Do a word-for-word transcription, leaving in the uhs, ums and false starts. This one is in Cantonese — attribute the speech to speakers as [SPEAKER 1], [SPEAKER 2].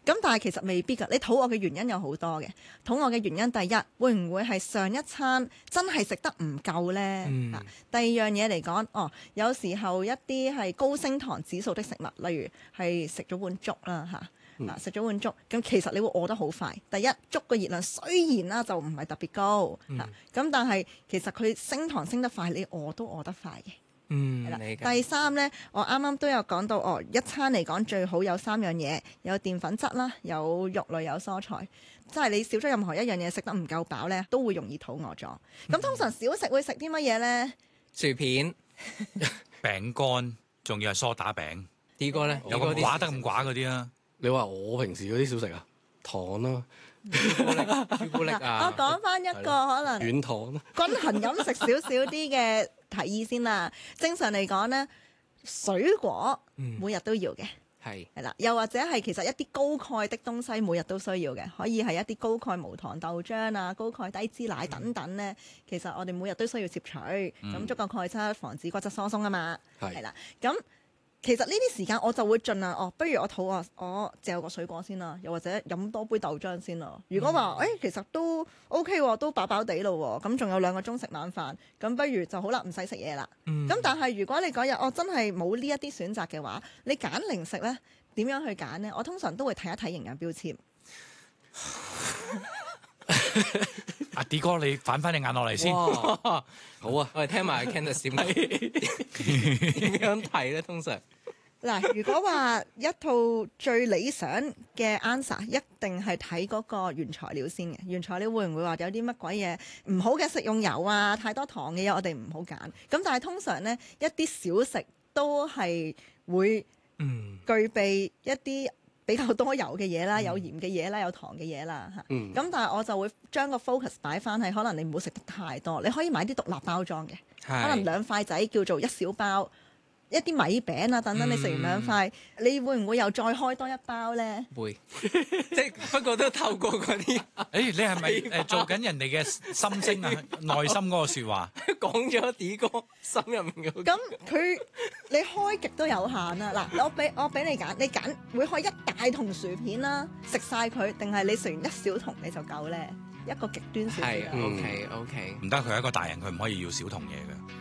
[SPEAKER 1] 咁但係其實未必㗎，你肚餓嘅原因有好多嘅。肚餓嘅原因，第一會唔會係上一餐真係食得唔夠呢？
[SPEAKER 2] 嗯、
[SPEAKER 1] 第二樣嘢嚟講，哦，有時候一啲係高升糖指數的食物，例如係食咗碗粥啦嚇。嗱，食咗碗粥，咁其實你會餓得好快。第一，粥嘅熱量雖然啦就唔係特別高，嚇、嗯，咁但係其實佢升糖升得快，你餓都餓得快嘅。
[SPEAKER 2] 嗯，
[SPEAKER 1] 係啦。第三呢，我啱啱都有講到，哦，一餐嚟講最好有三樣嘢，有澱粉質啦，有肉類，有蔬菜。即係你少咗任何一樣嘢，食得唔夠飽呢，都會容易肚餓咗。咁、嗯、通常小食會食啲乜嘢呢？
[SPEAKER 2] 薯片、
[SPEAKER 3] 餅乾，仲要係梳打餅。
[SPEAKER 2] 啲哥咧，
[SPEAKER 3] 有咁寡得咁寡嗰啲啊？
[SPEAKER 4] 你話我平時嗰啲小食啊，糖啦、
[SPEAKER 2] 朱古力、朱古力啊。
[SPEAKER 1] 我講翻一個可能
[SPEAKER 4] 軟糖啦，
[SPEAKER 1] 均衡飲食少少啲嘅提議先啦。正常嚟講咧，水果每日都要嘅，
[SPEAKER 2] 係
[SPEAKER 1] 係啦。又或者係其實一啲高鈣的東西每日都需要嘅，可以係一啲高鈣無糖豆漿啊、高鈣低脂奶等等咧。其實我哋每日都需要攝取，咁、嗯、足夠鈣質，防止骨質疏鬆啊嘛。係啦，咁。其實呢啲時間我就會盡量哦，不如我肚餓，我嚼個水果先啦，又或者飲多杯豆漿先啦。如果話誒、嗯哎、其實都 OK 喎，都飽飽地咯喎，咁仲有兩個鐘食晚飯，咁不如就好啦，唔使食嘢啦。咁、嗯、但係如果你嗰日我真係冇呢一啲選擇嘅話，你揀零食呢，點樣去揀呢？我通常都會睇一睇營養標籤。
[SPEAKER 3] 阿 D 哥，你反翻你眼落嚟先。
[SPEAKER 2] 好啊，我哋聽埋 Candice 點點樣睇咧？通常
[SPEAKER 1] 嗱，如果話一套最理想嘅 answer， 一定係睇嗰個原材料先嘅。原材料會唔會話有啲乜鬼嘢唔好嘅食用油啊，太多糖嘅嘢，我哋唔好揀。咁但係通常呢，一啲小食都係會具備一啲比較多油嘅嘢啦，有鹽嘅嘢啦，有糖嘅嘢啦嚇。咁、嗯、但係我就會將個 focus 擺翻喺可能你唔好食得太多，你可以買啲獨立包裝嘅，可能兩塊仔叫做一小包，一啲米餅啊等等。你食完兩塊，嗯、你會唔會又再開多一包咧？
[SPEAKER 2] 會，即係不過都透過嗰啲。誒、
[SPEAKER 3] 欸，你係咪誒做緊人哋嘅心聲啊？內心嗰個説話
[SPEAKER 2] 講咗啲歌心入面嘅。
[SPEAKER 1] 咁佢你開極都有限啊！嗱，我俾我俾你揀，你揀會開一大桶薯片啦，食晒佢，定係你食完一小桶你就夠咧？一個極端少少。
[SPEAKER 2] 係 OK OK。
[SPEAKER 3] 唔得，佢係一個大人，佢唔可以要小桶嘢嘅。